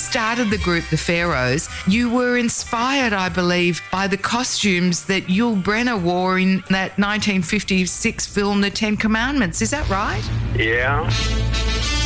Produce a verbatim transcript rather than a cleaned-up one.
started the group The Pharaohs, you were inspired, I believe, by the costumes that Yul Brynner wore in that nineteen fifty-six film The Ten Commandments. Is that right? Yeah.